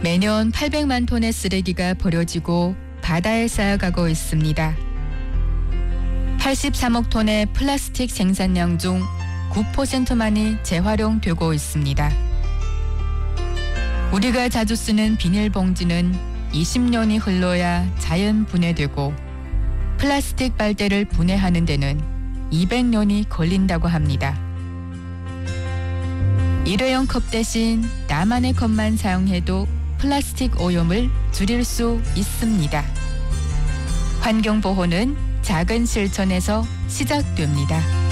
매년 800만 톤의 쓰레기가 버려지고 바다에 쌓여가고 있습니다. 83억 톤의 플라스틱 생산량 중 9%만이 재활용되고 있습니다. 우리가 자주 쓰는 비닐봉지는 20년이 흘러야 자연 분해되고 플라스틱 빨대를 분해하는 데는 200년이 걸린다고 합니다. 일회용 컵 대신 나만의 컵만 사용해도 플라스틱 오염을 줄일 수 있습니다. 환경보호는 작은 실천에서 시작됩니다.